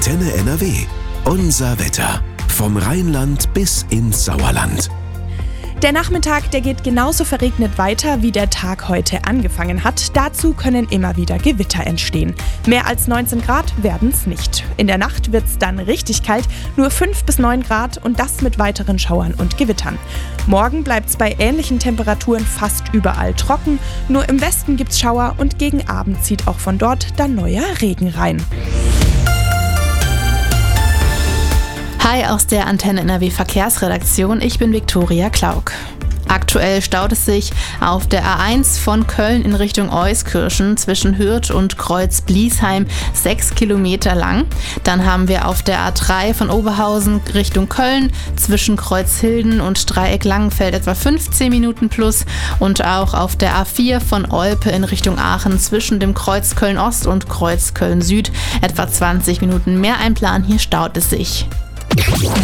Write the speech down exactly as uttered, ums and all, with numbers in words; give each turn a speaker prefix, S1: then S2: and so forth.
S1: Antenne N R W. Unser Wetter. Vom Rheinland bis ins Sauerland.
S2: Der Nachmittag, der geht genauso verregnet weiter, wie der Tag heute angefangen hat. Dazu können immer wieder Gewitter entstehen. Mehr als neunzehn Grad werden es nicht. In der Nacht wird es dann richtig kalt, nur fünf bis neun Grad und das mit weiteren Schauern und Gewittern. Morgen bleibt es bei ähnlichen Temperaturen fast überall trocken. Nur im Westen gibt es Schauer und gegen Abend zieht auch von dort dann neuer Regen rein.
S3: Hi aus der Antenne N R W Verkehrsredaktion, ich bin Viktoria Klauk. Aktuell staut es sich auf der A eins von Köln in Richtung Euskirchen zwischen Hürth und Kreuz-Bliesheim sechs Kilometer lang. Dann haben wir auf der A drei von Oberhausen Richtung Köln zwischen Kreuzhilden und Dreieck Langenfeld etwa fünfzehn Minuten plus und auch auf der A vier von Olpe in Richtung Aachen zwischen dem Kreuz Köln Ost und Kreuz Köln Süd etwa zwanzig Minuten. Mehr einplanen, hier staut es sich.